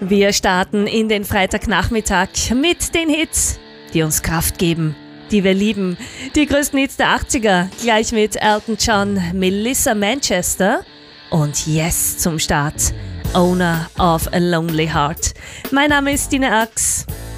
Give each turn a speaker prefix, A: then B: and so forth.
A: Wir starten in den Freitagnachmittag mit den Hits, die uns Kraft geben, die wir lieben. Die größten Hits der 80er, gleich mit Elton John, Melissa Manchester und Yes zum Start, Owner of a Lonely Heart. Mein Name ist Stine Ax.